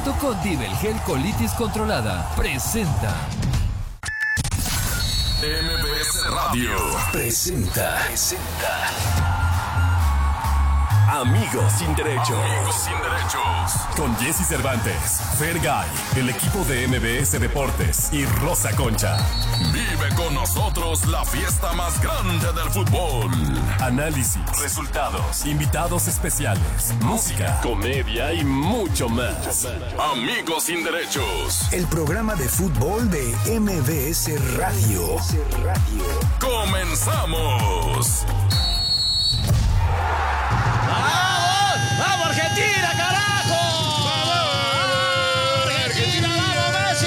junto con Divel Gel Colitis Controlada, presenta. MBS Radio presenta. Amigos sin derechos. Con Jesse Cervantes, Fergay, el equipo de MBS Deportes y Rosa Concha. Vive con nosotros la fiesta más grande del fútbol. Análisis, resultados, invitados especiales, música, comedia y mucho más. Amigos sin derechos. El programa de fútbol de MBS Radio. ¡Comenzamos! ¡Vamos, Argentina, carajo! ¡Vamos, Argentina, vamos,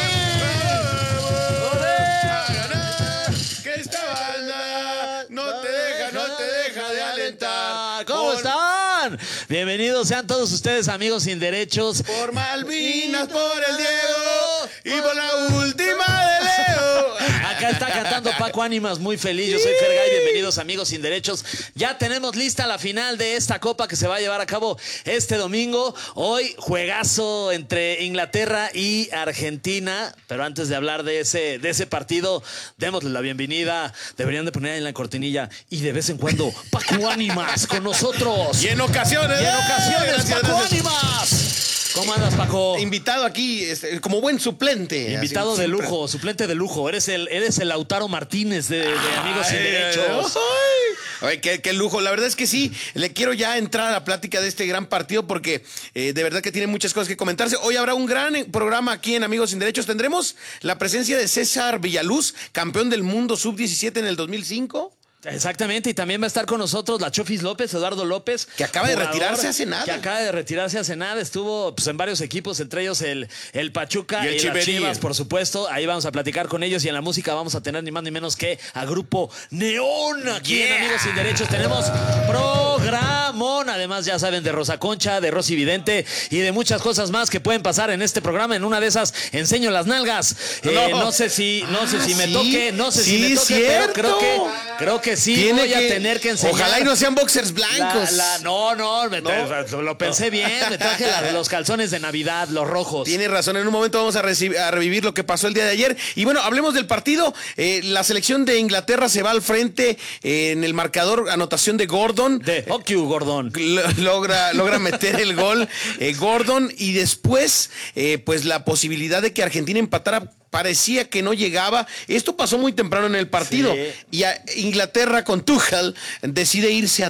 Messi! Que esta banda no te deja de alentar. ¿Cómo están? Bienvenidos sean todos ustedes, amigos sin derechos. Por Malvinas, por el Diego y por la última de Leo. Acá está cantando Paco Ánimas, muy feliz. Yo soy Fergay, bienvenidos amigos sin derechos. Ya tenemos lista la final de esta copa que se va a llevar a cabo este domingo. Hoy juegazo entre Inglaterra y Argentina. Pero antes de hablar de ese partido, démosle la bienvenida. Deberían de poner ahí en la cortinilla. Y de vez en cuando, Paco Ánimas con nosotros. Y en ocasiones, Paco Ánimas. ¿Cómo andas, Paco? Invitado aquí, como buen suplente. Invitado así, de siempre. lujo, suplente de lujo. Eres el Lautaro Martínez de Amigos sin Derechos. Ay, qué lujo. La verdad es que sí, le quiero ya entrar a la plática de este gran partido porque de verdad que tiene muchas cosas que comentarse. Hoy habrá un gran programa aquí en Amigos sin Derechos. Tendremos la presencia de César Villaluz, campeón del mundo sub-17 en el 2005. Exactamente, y también va a estar con nosotros la Chofis López, Eduardo López. Que acaba de retirarse hace nada. Que acaba de retirarse hace nada. Estuvo en varios equipos, entre ellos el Pachuca y las Chivas, por supuesto. Ahí vamos a platicar con ellos y en la música vamos a tener ni más ni menos que a Grupo Neón. Aquí en Amigos sin Derechos tenemos programón. Además, ya saben, de Rosa Concha, de Rosy Vidente y de muchas cosas más que pueden pasar en este programa. En una de esas enseño las nalgas. No sé si me toque, cierto. pero creo que sí, voy a tener que enseñar. Ojalá y no sean boxers blancos. Lo pensé bien. Me traje los calzones de Navidad, los rojos. Tienes razón. En un momento vamos a revivir lo que pasó el día de ayer. Y bueno, hablemos del partido. La selección de Inglaterra se va al frente en el marcador. Anotación de Gordon. Gordon. Logra meter el gol Gordon. Y después, pues la posibilidad de que Argentina empatara parecía que no llegaba. Esto pasó muy temprano en el partido. Sí. Y a Inglaterra con Tuchel decide echarse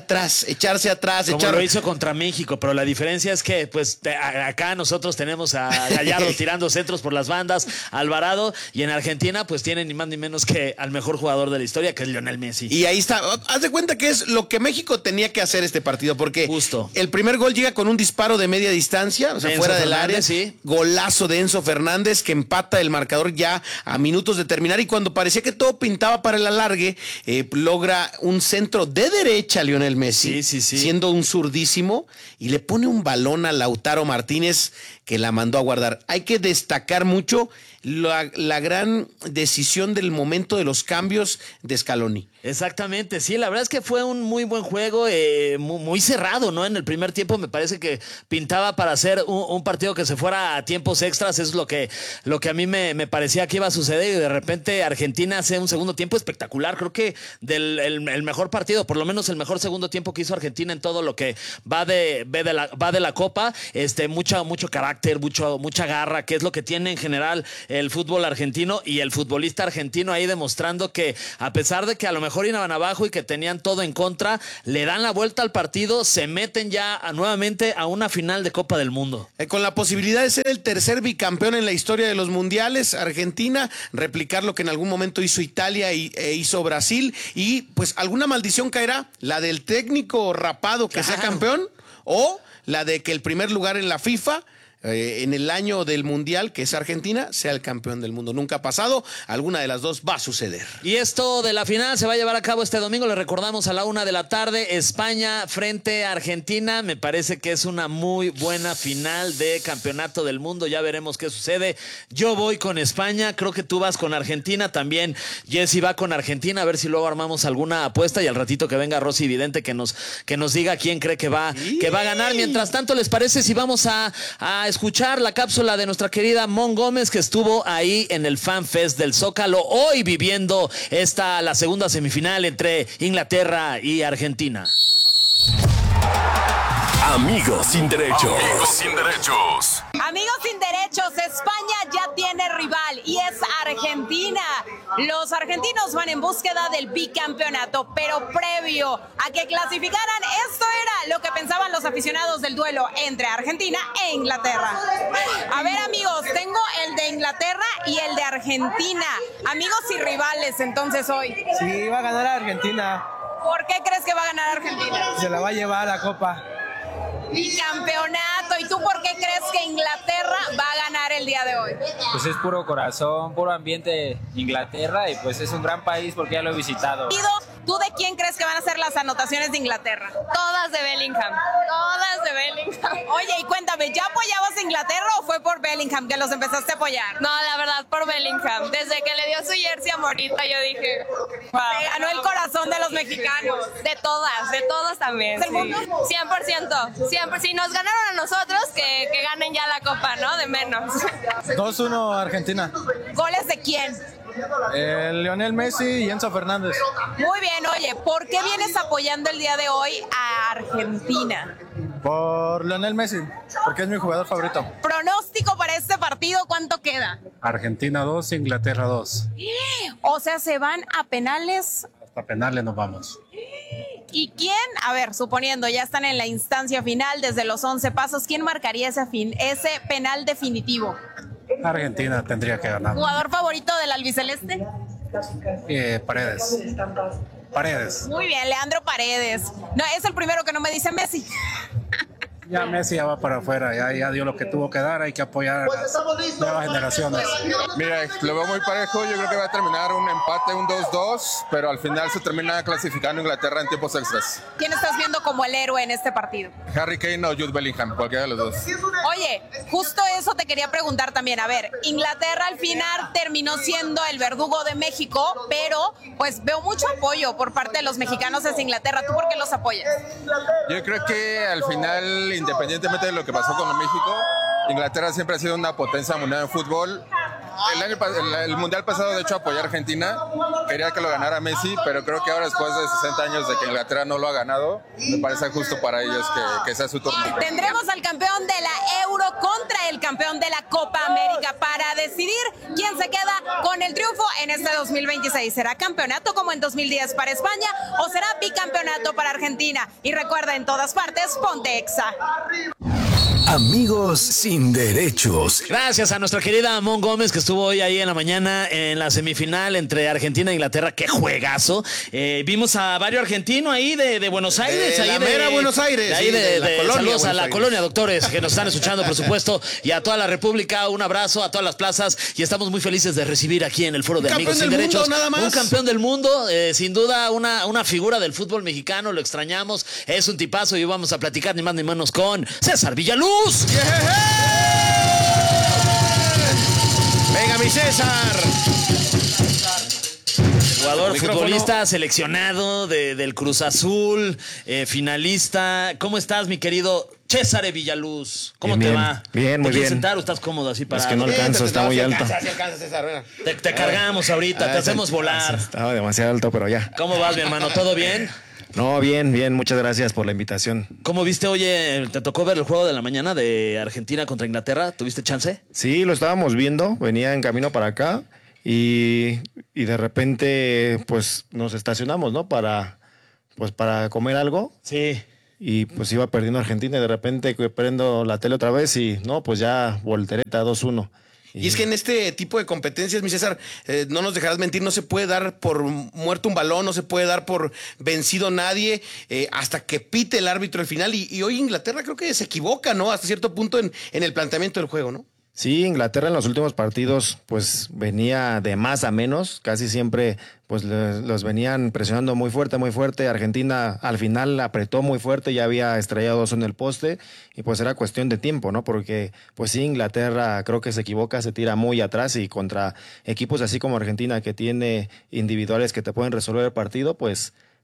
atrás. Como lo hizo contra México, pero la diferencia es que pues acá nosotros tenemos a Gallardo tirando centros por las bandas, Alvarado, y en Argentina pues tienen ni más ni menos que al mejor jugador de la historia, que es Lionel Messi. Y ahí está. Haz de cuenta que es lo que México tenía que hacer este partido, porque justo el primer gol llega con un disparo de media distancia, o sea, fuera del área. Sí. Golazo de Enzo Fernández que empata el marcador ya a minutos de terminar, y cuando parecía que todo pintaba para el alargue, logra un centro de derecha Lionel Messi, sí. siendo un zurdísimo, y le pone un balón a Lautaro Martínez que la mandó a guardar. Hay que destacar mucho la gran decisión del momento de los cambios de Scaloni. Exactamente, sí, la verdad es que fue un muy buen juego, muy cerrado, ¿no? En el primer tiempo me parece que pintaba para hacer un partido que se fuera a tiempos extras. Eso es lo que a mí me parecía que iba a suceder, y de repente Argentina hace un segundo tiempo espectacular. Creo que el mejor partido, por lo menos el mejor segundo tiempo que hizo Argentina en todo lo que va de la Copa. Mucho carácter, mucha garra, que es lo que tiene en general el fútbol argentino, y el futbolista argentino ahí demostrando que a pesar de que a lo mejor iban abajo y que tenían todo en contra, le dan la vuelta al partido, se meten ya nuevamente a una final de Copa del Mundo. Con la posibilidad de ser el tercer bicampeón en la historia de los mundiales, Argentina, replicar lo que en algún momento hizo Italia e hizo Brasil, y pues alguna maldición caerá, la del técnico rapado que sea campeón, o la de que el primer lugar en la FIFA en el año del Mundial, que es Argentina, sea el campeón del mundo. Nunca ha pasado, alguna de las dos va a suceder. Y esto de la final se va a llevar a cabo este domingo, le recordamos, a la 1:00 p.m, España frente a Argentina. Me parece que es una muy buena final de campeonato del mundo, ya veremos qué sucede. Yo voy con España, creo que tú vas con Argentina, también Jesse va con Argentina, a ver si luego armamos alguna apuesta, y al ratito que venga Rosy Vidente que nos diga quién cree que va a ganar. Mientras tanto, ¿les parece si vamos a escuchar la cápsula de nuestra querida Mon Gómez, que estuvo ahí en el Fan Fest del Zócalo, hoy viviendo la segunda semifinal entre Inglaterra y Argentina. Amigos sin derechos. Amigos sin derechos. Amigos sin derechos, España ya tiene rival y es Argentina. Los argentinos van en búsqueda del bicampeonato, pero previo a que clasificaran, esto era lo que pensaban los aficionados del duelo entre Argentina e Inglaterra. A ver, amigos, tengo el de Inglaterra y el de Argentina. Amigos y rivales, entonces hoy. Sí, va a ganar Argentina. ¿Por qué crees que va a ganar Argentina? Se la va a llevar a la Copa. Bicampeonato. ¿Y tú por qué crees que Inglaterra va a ganar el día de hoy? Pues es puro corazón, puro ambiente Inglaterra y pues es un gran país porque ya lo he visitado. ¿Tú de quién crees que van a ser las anotaciones de Inglaterra? Todas de Bellingham. Todas de Bellingham. Oye, y cuéntame, ¿ya apoyabas a Inglaterra o fue por Bellingham que los empezaste a apoyar? No, la verdad, por Bellingham. Desde que le dio su jersey a Morita, yo dije, wow. Se ganó el corazón de los mexicanos. De todos también. ¿Es el mundo? 100%. Siempre. Si nos ganaron a nosotros, que ganen ya la copa, ¿no? De menos. 2-1 Argentina. ¿Goles de quién? Lionel Messi y Enzo Fernández. Muy bien, oye, ¿por qué vienes apoyando el día de hoy a Argentina? Por Lionel Messi, porque es mi jugador favorito. Pronóstico para este partido, ¿cuánto queda? Argentina 2, Inglaterra 2. O sea, se van a penales. Hasta penales nos vamos. ¿Y quién? A ver, suponiendo, ya están en la instancia final desde los 11 pasos, ¿quién marcaría ese penal definitivo? Argentina tendría que ganar. ¿Jugador favorito del albiceleste? Paredes. Muy bien, Leandro Paredes. No, es el primero que no me dice Messi. Ya Messi ya va para afuera, ya dio lo que tuvo que dar, hay que apoyar a las nuevas generaciones. Mira, lo veo muy parejo, yo creo que va a terminar un empate, un 2-2, pero al final se termina clasificando Inglaterra en tiempos extras. ¿Quién estás viendo como el héroe en este partido? Harry Kane o Jude Bellingham, cualquiera de los dos. Oye, justo eso te quería preguntar también. A ver, Inglaterra al final terminó siendo el verdugo de México, pero pues veo mucho apoyo por parte de los mexicanos hacia Inglaterra. ¿Tú por qué los apoyas? Yo creo que al final, independientemente de lo que pasó con México, Inglaterra siempre ha sido una potencia mundial en fútbol. El mundial pasado, de hecho, apoyé a Argentina. Quería que lo ganara Messi, pero creo que ahora, después de 60 años de que Inglaterra no lo ha ganado, me parece justo para ellos que sea su turno. Tendremos al campeón de la Euro contra el campeón de la Copa América para decidir quién se queda con el triunfo en este 2026. ¿Será campeonato como en 2010 para España o será bicampeonato para Argentina? Y recuerda, en todas partes, ponte Exa. Amigos sin derechos. Gracias a nuestra querida Mon Gómez, que estuvo hoy ahí en la mañana en la semifinal entre Argentina e Inglaterra. ¡Qué juegazo! Vimos a varios argentinos ahí de Buenos Aires. De la mera Buenos Aires. De ahí de la colonia saludos Buenos a la Aires. colonia, doctores, que nos están escuchando, por supuesto, y a toda la República. Un abrazo a todas las plazas y estamos muy felices de recibir aquí en el Foro de Amigos sin Derechos nada más. un campeón del mundo, sin duda una figura del fútbol mexicano. Lo extrañamos, es un tipazo y vamos a platicar ni más ni menos con César Villaluz. Venga, mi César. Jugador, futbolista, seleccionado del Cruz Azul, finalista. ¿Cómo estás, mi querido César Villaluz? ¿Cómo te va? Bien, muy ¿Te quieres bien. sentar o estás cómodo así para? Es que no alcanzo, está muy alto. Te cargamos ahorita, te hacemos volar. Estaba demasiado alto, pero ya. ¿Cómo vas, mi hermano? ¿Todo bien? No, bien, muchas gracias por la invitación. ¿Cómo viste, oye, te tocó ver el juego de la mañana de Argentina contra Inglaterra? ¿Tuviste chance? Sí, lo estábamos viendo, venía en camino para acá y de repente pues nos estacionamos, ¿no? Para comer algo. Sí. Y pues iba perdiendo Argentina y de repente prendo la tele otra vez y no, pues ya voltereta 2-1. Y es que en este tipo de competencias, mi César, no nos dejarás mentir, no se puede dar por muerto un balón, no se puede dar por vencido nadie hasta que pite el árbitro al final. Y hoy Inglaterra creo que se equivoca, ¿no? Hasta cierto punto en el planteamiento del juego, ¿no? Sí, Inglaterra en los últimos partidos pues venía de más a menos, casi siempre pues los venían presionando muy fuerte. Argentina al final apretó muy fuerte, ya había estrellado 2 en el poste y pues era cuestión de tiempo, ¿no? Porque pues sí, Inglaterra creo que se equivoca, se tira muy atrás y contra equipos así como Argentina que tiene individuales que te pueden resolver el partido, pues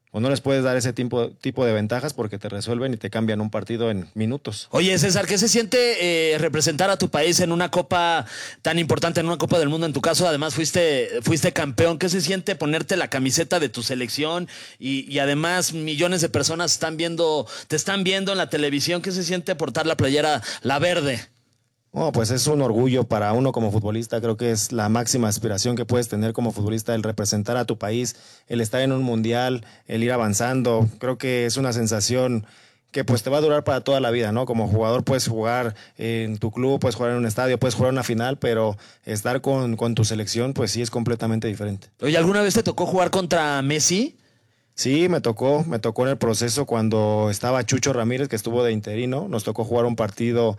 o no les puedes dar ese tipo de ventajas porque te resuelven y te cambian un partido en minutos. Oye, César, ¿qué se siente representar a tu país en una copa tan importante, en una Copa del Mundo? En tu caso, además, fuiste campeón. ¿Qué se siente ponerte la camiseta de tu selección? Y además, millones de personas te están viendo en la televisión. ¿Qué se siente portar la playera, la verde? Oh, pues es un orgullo para uno como futbolista. Creo que es la máxima aspiración que puedes tener como futbolista, el representar a tu país, el estar en un mundial, el ir avanzando. Creo que es una sensación que pues te va a durar para toda la vida, ¿no? Como jugador puedes jugar en tu club, puedes jugar en un estadio, puedes jugar una final, pero estar con tu selección pues sí es completamente diferente. Oye, ¿alguna vez te tocó jugar contra Messi? Sí, me tocó en el proceso cuando estaba Chucho Ramírez, que estuvo de interino. Nos tocó jugar un partido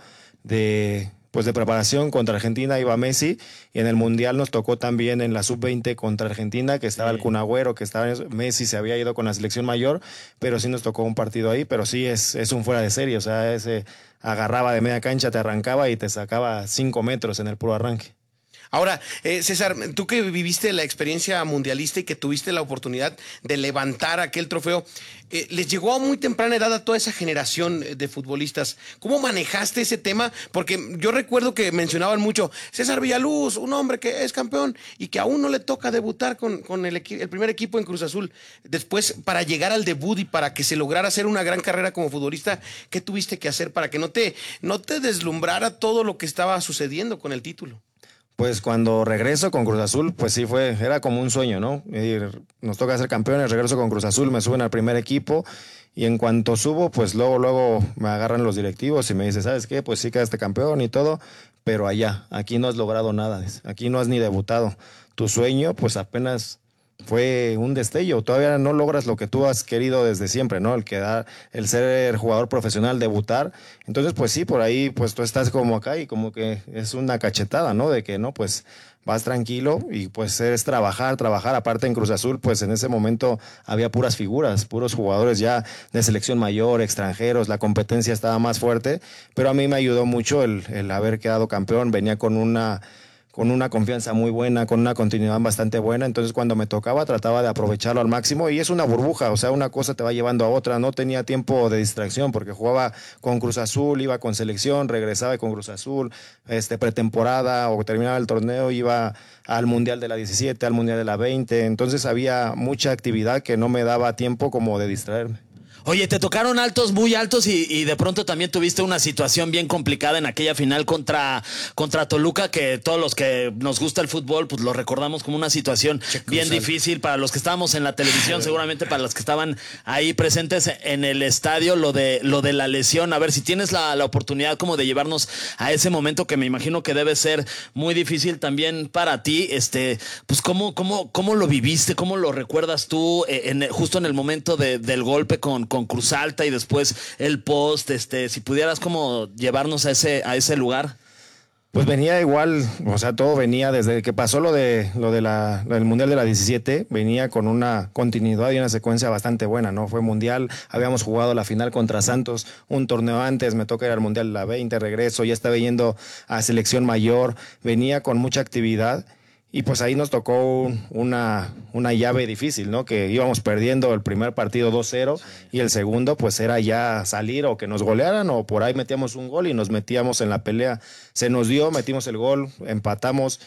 de preparación contra Argentina, iba Messi, y en el Mundial nos tocó también en la Sub-20 contra Argentina, que estaba el Kun Agüero, que estaba Messi, se había ido con la selección mayor, pero sí nos tocó un partido ahí, pero sí es un fuera de serie, o sea, ese agarraba de media cancha, te arrancaba y te sacaba 5 metros en el puro arranque. Ahora, César, tú que viviste la experiencia mundialista y que tuviste la oportunidad de levantar aquel trofeo, les llegó a muy temprana edad a toda esa generación de futbolistas. ¿Cómo manejaste ese tema? Porque yo recuerdo que mencionaban mucho, César Villaluz, un hombre que es campeón y que aún no le toca debutar con el primer equipo en Cruz Azul. Después, para llegar al debut y para que se lograra hacer una gran carrera como futbolista, ¿qué tuviste que hacer para que no te deslumbrara todo lo que estaba sucediendo con el título? Pues cuando regreso con Cruz Azul, pues sí era como un sueño, ¿no? Nos toca ser campeones, regreso con Cruz Azul, me suben al primer equipo y en cuanto subo, pues luego me agarran los directivos y me dicen, ¿sabes qué? Pues sí quedaste campeón y todo, pero aquí no has logrado nada, aquí no has ni debutado. Tu sueño, pues apenas fue un destello, todavía no logras lo que tú has querido desde siempre, ¿no? El ser jugador profesional, debutar. Entonces, pues sí, por ahí, pues tú estás como acá y como que es una cachetada, ¿no? De que, no, pues vas tranquilo y pues es trabajar. Aparte en Cruz Azul, pues en ese momento había puras figuras, puros jugadores ya de selección mayor, extranjeros, la competencia estaba más fuerte, pero a mí me ayudó mucho el haber quedado campeón, venía con una confianza muy buena, con una continuidad bastante buena, entonces cuando me tocaba trataba de aprovecharlo al máximo y es una burbuja, o sea, una cosa te va llevando a otra, no tenía tiempo de distracción porque jugaba con Cruz Azul, iba con selección, regresaba con Cruz Azul, pretemporada o terminaba el torneo, iba al Mundial de la 17, al Mundial de la 20, entonces había mucha actividad que no me daba tiempo como de distraerme. Oye, te tocaron altos, muy altos y de pronto también tuviste una situación bien complicada en aquella final contra Toluca, que todos los que nos gusta el fútbol, pues lo recordamos como una situación bien difícil para los que estábamos en la televisión, seguramente para los que estaban ahí presentes en el estadio, lo de la lesión. A ver, si tienes la oportunidad como de llevarnos a ese momento que me imagino que debe ser muy difícil también para ti, pues ¿cómo lo viviste? ¿Cómo lo recuerdas tú justo en el momento del golpe con Cruz Alta y después el post, si pudieras como llevarnos a ese lugar? Pues venía igual, o sea, todo venía desde que pasó lo del Mundial de la 17, venía con una continuidad y una secuencia bastante buena, ¿no? Fue Mundial, habíamos jugado la final contra Santos un torneo antes, me toca ir al Mundial de la 20, regreso, ya estaba yendo a selección mayor, venía con mucha actividad. Y pues ahí nos tocó una llave difícil, ¿no? Que íbamos perdiendo el primer partido 2-0 y el segundo pues era ya salir o que nos golearan o por ahí metíamos un gol y nos metíamos en la pelea. Se nos dio, metimos el gol, empatamos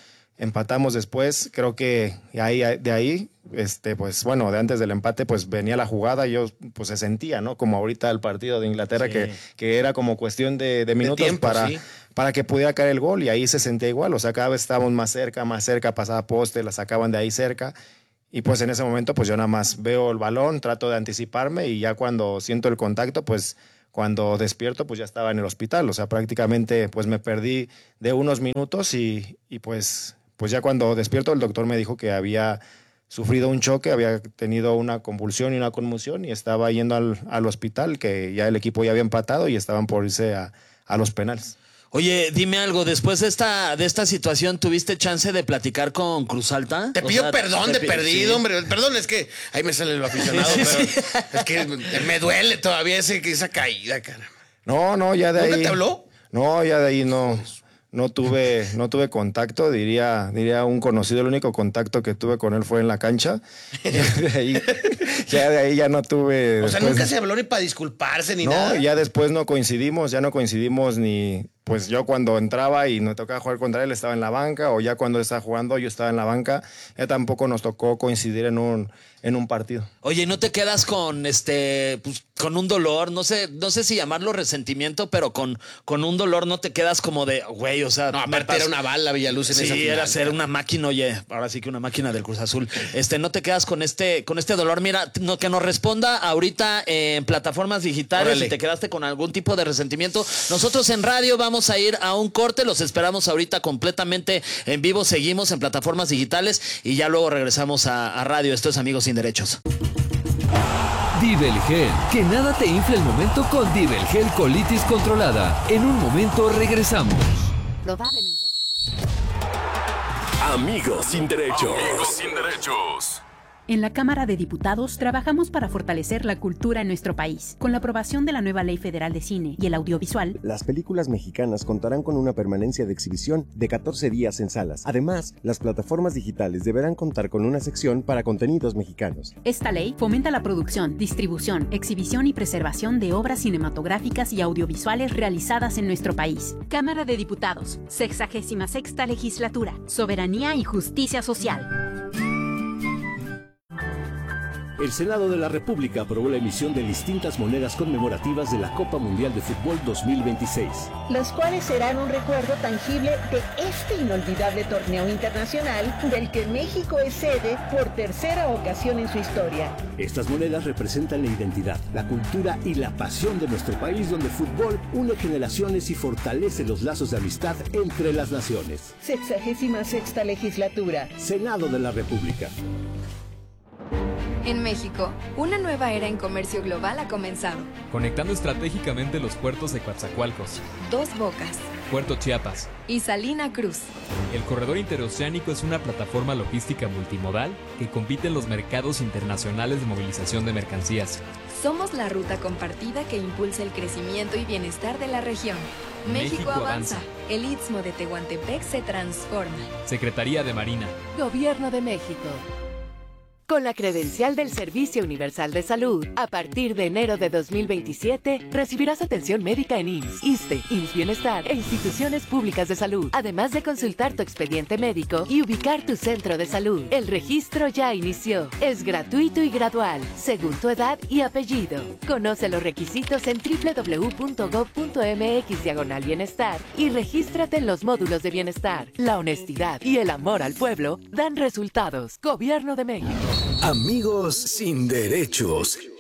después. Creo que de ahí, pues bueno, de antes del empate pues venía la jugada, yo pues se sentía, ¿no? Como ahorita el partido de Inglaterra que era como cuestión de minutos de tiempo, para que pudiera caer el gol y ahí se sentía igual, o sea, cada vez estábamos más cerca, pasaba poste, la sacaban de ahí cerca y pues en ese momento pues yo nada más veo el balón, trato de anticiparme y ya cuando siento el contacto pues cuando despierto pues ya estaba en el hospital, o sea, prácticamente pues me perdí de unos minutos y pues ya cuando despierto el doctor me dijo que había sufrido un choque, había tenido una convulsión y una conmoción y estaba yendo al hospital, que ya el equipo ya había empatado y estaban por irse a los penales. Oye, dime algo, después de esta situación, ¿tuviste chance de platicar con Cruz Alta? Te pido perdón de perdido, hombre. Perdón, es que ahí me sale lo aficionado, pero es que me duele todavía esa caída, cara. No, ya de ahí. ¿Nunca te habló? No, ya de ahí no no tuve contacto, diría un conocido, el único contacto que tuve con él fue en la cancha. Ya de ahí ya no tuve. O sea, nunca se habló ni para disculparse ni nada. No, ya después no coincidimos ni. Pues yo cuando entraba y me tocaba jugar contra él estaba en la banca, o ya cuando estaba jugando yo estaba en la banca. Ya tampoco nos tocó coincidir en un partido. Oye, ¿no te quedas con pues, con un dolor? No sé si llamarlo resentimiento, pero con un dolor no te quedas como de, güey, o sea. No, aparte era una bala Villaluz en esa final. Sí, era ser una máquina, oye, ahora sí que una máquina del Cruz Azul. No te quedas con este dolor. Mira, que nos responda ahorita en plataformas digitales. Órale. Si te quedaste con algún tipo de resentimiento. Nosotros en radio vamos a ir a un corte, los esperamos ahorita completamente en vivo, seguimos en plataformas digitales y ya luego regresamos a radio. Esto es Amigos Sin Derechos. Divel Gel, que nada te infle el momento con Divel Gel Colitis Controlada. En un momento regresamos. Probablemente. Amigos Sin Derechos. Amigos Sin Derechos. En la Cámara de Diputados trabajamos para fortalecer la cultura en nuestro país. Con la aprobación de la nueva Ley Federal de Cine y el Audiovisual, las películas mexicanas contarán con una permanencia de exhibición de 14 días en salas. Además, las plataformas digitales deberán contar con una sección para contenidos mexicanos. Esta ley fomenta la producción, distribución, exhibición y preservación de obras cinematográficas y audiovisuales realizadas en nuestro país. Cámara de Diputados, 66ª Legislatura, Soberanía y Justicia Social. El Senado de la República aprobó la emisión de distintas monedas conmemorativas de la Copa Mundial de Fútbol 2026. Las cuales serán un recuerdo tangible de este inolvidable torneo internacional del que México es sede por tercera ocasión en su historia. Estas monedas representan la identidad, la cultura y la pasión de nuestro país, donde el fútbol une generaciones y fortalece los lazos de amistad entre las naciones. 66ª Legislatura. Senado de la República. En México, una nueva era en comercio global ha comenzado. Conectando estratégicamente los puertos de Coatzacoalcos, Dos Bocas, Puerto Chiapas y Salina Cruz. El corredor interoceánico es una plataforma logística multimodal que compite en los mercados internacionales de movilización de mercancías. Somos la ruta compartida que impulsa el crecimiento y bienestar de la región. México avanza. El Istmo de Tehuantepec se transforma. Secretaría de Marina. Gobierno de México. Con la credencial del Servicio Universal de Salud, a partir de enero de 2027, recibirás atención médica en IMSS, ISSSTE, IMSS Bienestar e instituciones públicas de salud, además de consultar tu expediente médico y ubicar tu centro de salud. El registro ya inició. Es gratuito y gradual, según tu edad y apellido. Conoce los requisitos en www.gov.mx/bienestar y regístrate en los módulos de bienestar. La honestidad y el amor al pueblo dan resultados. Gobierno de México. Amigos Sin Derechos.